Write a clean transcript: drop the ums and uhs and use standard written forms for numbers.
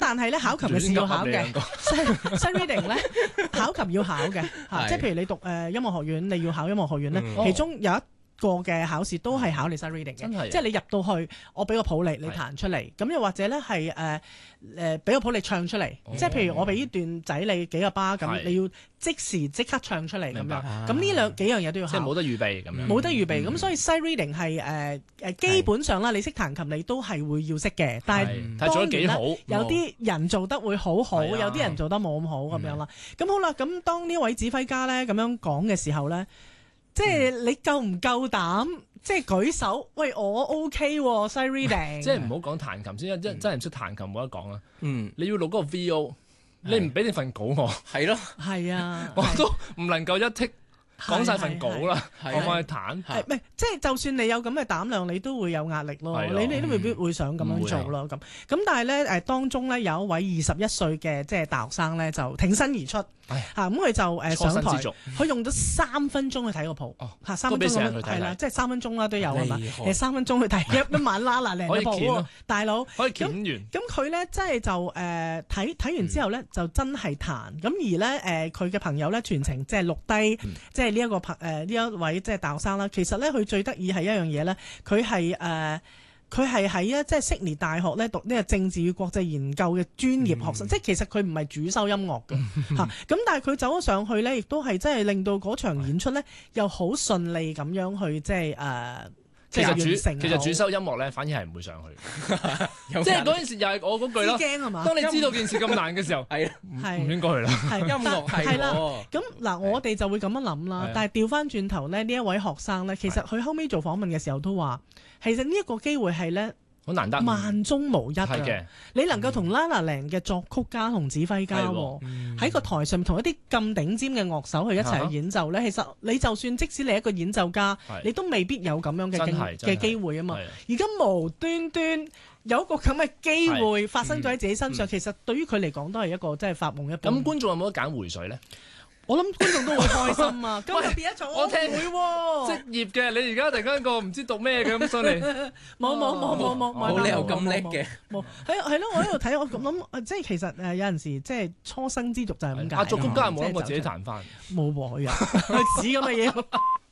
但係咧考琴嘅是要考嘅，sight reading 咧考琴要考嘅嚇，即係譬如你讀音樂學院，你要考音樂學院咧，其中有一個嘅考試都係考你 sight reading 嘅，即係你入到去，我俾個譜你彈出嚟，咁又或者咧係俾個譜你唱出嚟，即係譬如我俾呢段仔你幾個巴咁，你要即刻唱出嚟咁樣，咁呢幾樣嘢都要考， 即係冇得預備咁樣， 冇得預備，咁所以 sight reading 係基本上啦，你識彈琴你都係會要識嘅，但係睇做得幾好， 有啲人做得會好好，有啲人做得冇咁好咁樣啦。咁好啦，咁當呢位指揮家咧咁樣講嘅時候咧。即係你夠唔夠膽，即係舉手，喂我 OK 喎 sight reading。即係唔好講彈琴先，真係唔識彈琴冇得講啊。你要錄嗰個 VO， 你唔俾你份稿我，係咯， 係啊， 我都唔能夠一剔講晒份稿啦，我放去彈。 唔係，即係就算你有咁嘅膽量，你都會有壓力咯。你都未必會想咁樣做咯。咁但係咧當中咧有一位21歲嘅即係大學生咧就挺身而出。咁佢就上台，佢用咗3分鐘去睇個譜，嚇3分鐘係啦，即係3分鐘啦都有係嘛？其實3分鐘去睇一晚啦嗱靚嘅譜喎，大佬可以剪完。 咁佢咧即係就睇完之後咧就真係彈，咁而咧佢嘅朋友咧全程即係錄低，即係呢一個呢一位即係大學生啦。其實咧佢最得意係一樣嘢咧，佢係喺即係悉尼大學咧讀呢個政治與國際研究嘅專業學生，即係其實佢唔係主修音樂嘅嚇，咁但係佢走咗上去咧，亦都係真係令到嗰場演出咧又好順利咁樣去即係其實主修音樂咧，反而係唔會上去，即係嗰件事又係我嗰句咯。 驚係嘛？ 當你知道件事咁難嘅時候，係唔應該去啦。 音樂係啦。咁嗱，我哋就會咁樣諗啦。但係調翻轉頭咧，呢一位學生咧，其實佢後尾做訪問嘅時候都話，其實呢一個機會係咧。 好難得， 萬中無一嘅。你能夠同 La La Land 嘅作曲家同指揮家喺個台上同一啲咁頂尖嘅樂手去一齊去演奏咧，其實你就算即使你係一個演奏家，你都未必有咁樣嘅機會啊嘛。而家無端端有一個咁嘅機會發生咗喺自己身上，其實對於佢嚟講都係一個即係發夢一般。 咁觀眾有冇得揀回水咧？ 我諗觀眾都會開心啊！今日變咗做我聽會職業嘅，你而家突然間個唔知讀咩嘅咁上嚟， 冇理由咁叻嘅。 冇係咯，我喺度睇，我咁諗，即係其實有陣時即係初生之犢就係咁解。 作曲家冇諗過自己彈翻， 冇喎，佢屎咁嘅嘢。